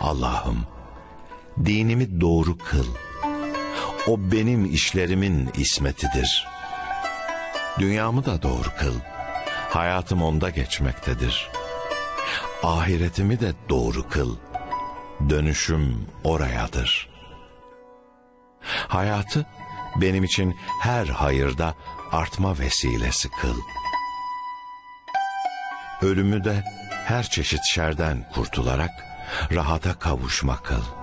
Allah'ım, dinimi doğru kıl. O benim işlerimin ismetidir. Dünyamı da doğru kıl. Hayatım onda geçmektedir. Ahiretimi de doğru kıl. Dönüşüm orayadır. Hayatı benim için her hayırda artma vesilesi kıl. Ölümü de her çeşit şerden kurtularak rahata kavuşma kıl.